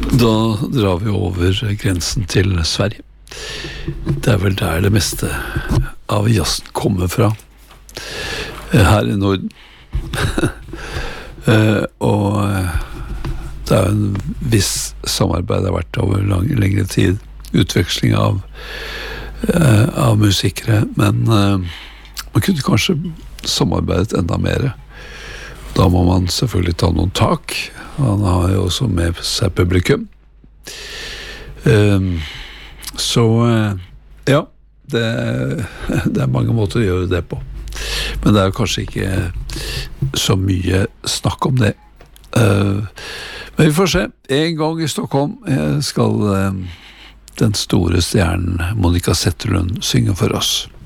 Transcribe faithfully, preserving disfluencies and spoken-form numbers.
Da drar vi over grensen til Sverige. Det er vel der det meste av jazzen kommer fra, her i Norden. Og det er en viss samarbeid det har vært over lang, lengre tid, utveksling av, av musikere, men man kunne kanskje samarbeidet enda mer. Da må man selvfølgelig ta noen tak. Han har jo også med seg publikum. Um, så ja, det, det er mange måter å gjøre det på. Men det er jo kanskje ikke så mye snakk om det. Uh, men vi får se. En gang i Stockholm skal uh, den store stjernen Monica Zetterlund synge for oss.